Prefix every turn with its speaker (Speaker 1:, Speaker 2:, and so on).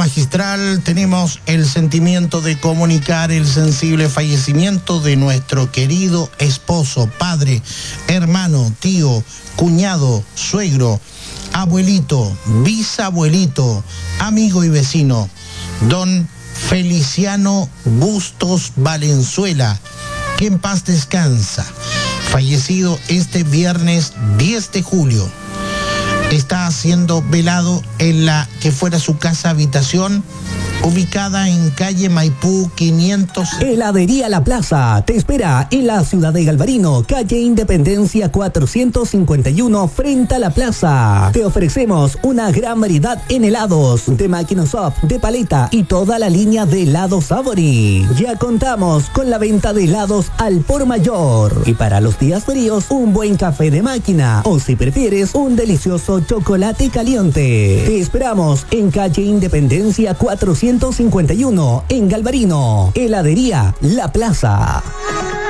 Speaker 1: magistral tenemos el sentimiento de comunicar el sensible fallecimiento de nuestro querido esposo, padre, hermano, tío, cuñado, suegro, abuelito, bisabuelito, amigo y vecino, don Feliciano Bustos Valenzuela, que en paz descansa, fallecido este viernes 10 de julio. Está siendo velado en la que fuera su casa habitación, ubicada en calle Maipú 500.
Speaker 2: Heladería La Plaza te espera en la ciudad de Galvarino, calle Independencia 451, frente a la plaza. Te ofrecemos una gran variedad en helados, de Microsoft, de paleta y toda la línea de helados Sabori. Ya contamos con la venta de helados al por mayor. Y para los días fríos, un buen café de máquina. O si prefieres, un delicioso chocolate caliente. Te esperamos en calle Independencia 451 en Galvarino. Heladería La Plaza.